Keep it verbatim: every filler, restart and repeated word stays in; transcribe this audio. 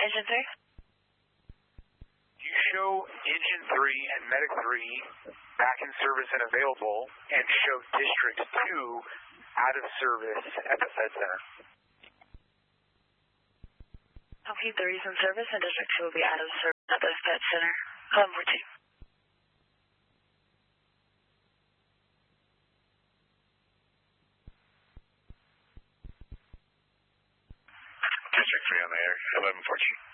Engine three. You show Engine three and Medic three back in service and available, and show District two out of service at the Fed Center. Okay, three is in service, and District two will be out of service at the Fed Center. eleven fourteen. District three on the air, eleven fourteen.